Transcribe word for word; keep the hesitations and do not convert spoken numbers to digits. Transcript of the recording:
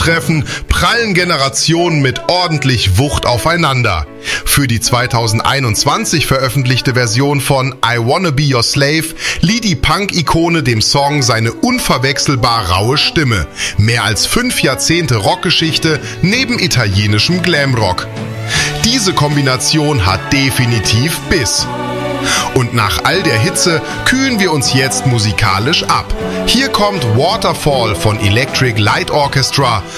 treffen prallen Generationen mit ordentlich Wucht aufeinander. Für die zweitausendeinundzwanzig veröffentlichte Version von I Wanna Be Your Slave lieh die Punk-Ikone dem Song seine unverwechselbar raue Stimme. Mehr als fünf Jahrzehnte Rockgeschichte neben italienischem Glamrock. Diese Kombination hat definitiv Biss. Und nach all der Hitze kühlen wir uns jetzt musikalisch ab. Hier kommt Waterfall von Electric Light Orchestra